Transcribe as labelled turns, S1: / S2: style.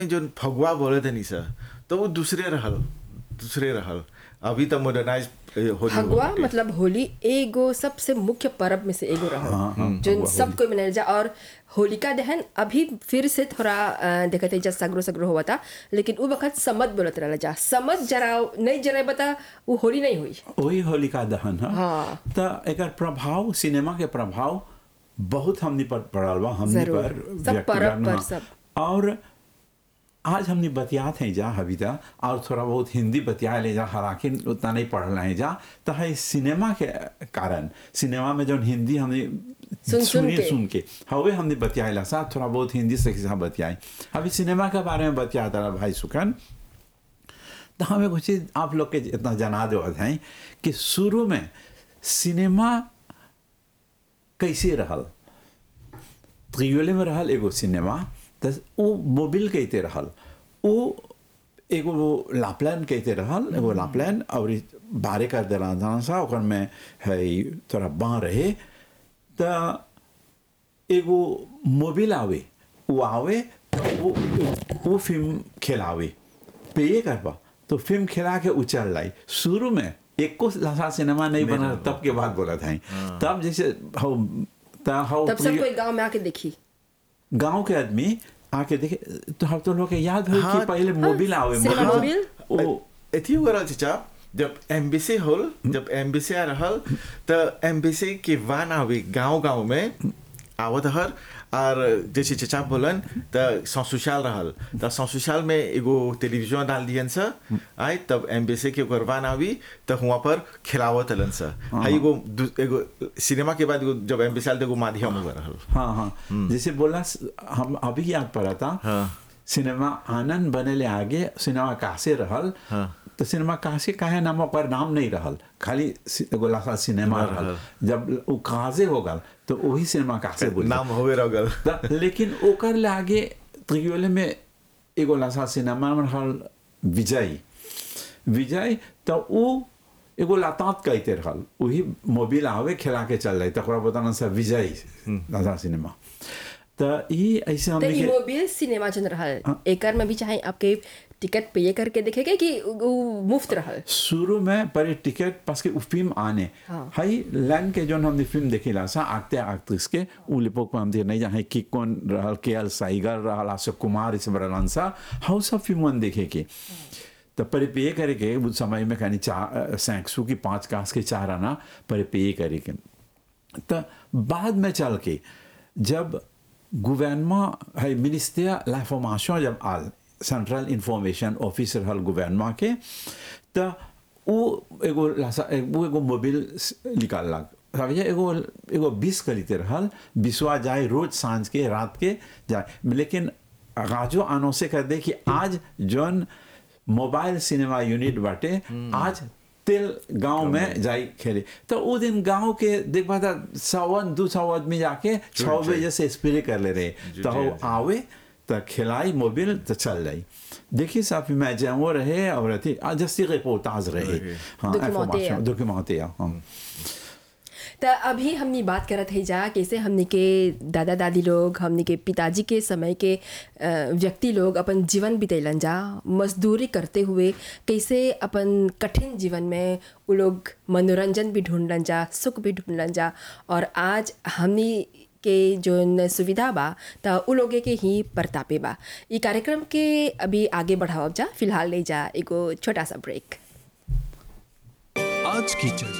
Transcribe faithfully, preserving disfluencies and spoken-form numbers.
S1: जोन फगुआ बोले थे सर तो वो दूसरे रहल दूसरे रहल अभी तो मॉडर्नाइज होली हो
S2: फगुआ
S1: गए।
S2: मतलब होली एगो सबसे मुख्य पर्व में से एगो रहल
S3: हाँ, हाँ,
S2: जो
S3: फगुआ,
S2: सब कोई मनाया जा। और होलिका दहन अभी फिर से थोड़ा अ, देखते जा सगरो सगरो हुआ था, लेकिन वो वक्त समझ बोलत रहला जा समझ जरा नहीं जरा बता वो होली नहीं हुई।
S3: वही होलिका दहन है।
S2: हाँ।
S3: तो एकर प्रभाव सिनेमा के प्रभाव बहुत हमनी पर पड़ल बा, हमनी
S2: जरूर।
S3: पर
S2: सब
S3: व्यक्तिगत
S2: परब पर
S3: हाँ।
S2: सब।
S3: और आज हमने बतियात हैं जा हविता और थोड़ा बहुत हिंदी बतिया ले जा, हालांकि उतना नहीं पढ़ रहे हैं जा। तो है सिनेमा के कारण सिनेमा में जो हिंदी हमने
S2: सुन- सुन
S3: सुनी
S2: के।
S3: सुन के हवे हमने बतियाला सा थोड़ा बहुत हिंदी से किसा बतियाए। अभी सिनेमा के बारे में बतियाता रहा भाई सुखन। तो हमें कुछ चीज आप लोग के इतना जना दो हैं कि शुरू में सिनेमा कैसे रहल। त्रियोले में रहल एगो सिनेमा, तो वो मोबिल कहते रहल, वो एगो लापलैन कहते रहल, एगो लापलैन और बारे कर दे रहा सा ओकर में है थोड़ा बाँ रहे। तो एगो मोबिल आवे वो आवे वो वो फिल्म खेलावे पे ये करबा तो फिल्म खेला के उचल लाई। शुरू में एक को लसा सिनेमा नहीं बना, तब के बाद बोला था। तब जैसे हो हो
S2: तब सब कोई गांव में आके देखी।
S3: गांव के आदमी आके देखे तो हम तो लोग के याद हो
S1: हाँ,
S3: कि पहले मोबिल आवे
S2: सिनेमा मोबिल।
S3: वो
S1: एथी हो रहा चाचा जब एमबीसी होल जब एमबीसी आ रहल तो एमबीसी के वान आवे गांव गांव में आवत हर। और जैसे चचा बोलन तो ससुशाल रहल तो ससुशाल में एगो टेलीविजन डाल दियन सा आए तब एमबीसी के ओकर वान आवी तो वहाँ पर खिलावत हलन सा। हाई एगो दू- एगो सिनेमा के बाद एगो जब एमबीसी आल तो एगो माध्यम हो रहल।
S3: हाँ हाँ जैसे बोला हम अभी याद पड़ा था।
S1: हाँ।
S3: सिनेमा आनंद बने ले आगे सिनेमा कासे रहल।
S1: हाँ।
S3: तो सिनेमा कासे काहे नाम पर नाम नहीं रहल, खाली सि- एगो लासा सिनेमा रहल। जब वो काजे हो गल तो वही सिनेमा कासे बोल
S1: नाम होवे रहल।
S3: त- लेकिन ओकर ले आगे त्रियोले में एगो लासा सिनेमा में रहल विजय विजय तो वो एगो लातात कहते रहल, वही मोबिल आवे खिला के चल रही तकरा बताना सा विजय लासा सिनेमा। तो ये ऐसे
S2: तो
S3: हमने के
S2: इमोबिल सिनेमा जन रहल एकर में भी चाहे आपके टिकट पे करके देखेगा कि वो मुफ्त रहल।
S3: शुरू में पर टिकट पास के उ फिल्म आने
S2: हाँ।
S3: हाई लैंड के जोन हमने फिल्म देखेला सा आगते एक्ट्रेस के उ लिपोक में हम देख नहीं जाए कि कौन रहल के एल साइगर रहल अशोक कुमार इस बरलान सा हाउ सब फिल्म देखे के। तो पर पे करे के उस समय में कहानी चार सैकसू की पांच कास के चार आना पर पे करे के। तो बाद में चल के जब गवर्नमेंट है मिनिस्टर l'information जब आल सेंट्रल इंफॉर्मेशन ऑफिसर हल गवर्नमेंट के तो वो एगो लासा वो एगो मोबिल निकाल लग समझे एगो एगो बीस कलीते रहल बिस्वा जाए रोज सांझ के रात के जाए। लेकिन राजो आनो से कर दे कि आज जोन मोबाइल सिनेमा यूनिट बाटे आज तेल गांव में जाई खेले। तो वो दिन गांव के देख पाता सवन दो सौ आदमी जाके छः बजे से स्प्रे कर ले रहे तो वो आवे तो खिलाई मोबिल तो चल जाई। देखिए साफ मैं वो रहे और थी जस्ती रिपोर्टाज रहे हाँ
S2: Documentaire.
S3: डॉक्यूमेंटेयर हाँ।
S2: तो अभी हमने बात करत है जा कैसे हमने के दादा दादी लोग हमने के पिताजी के समय के अ, व्यक्ति लोग अपन जीवन बितैलन जा मजदूरी करते हुए कैसे अपन कठिन जीवन में वो लोग मनोरंजन भी ढूंढलन जा सुख भी ढूंढलन जा। और आज हमने के जो सुविधा बा तो उ लोगे के ही परतापे बा। ये कार्यक्रम के अभी आगे बढ़ावब जा फिलहाल ले जा एगो छोटा सा ब्रेक।
S4: आज की चर्चा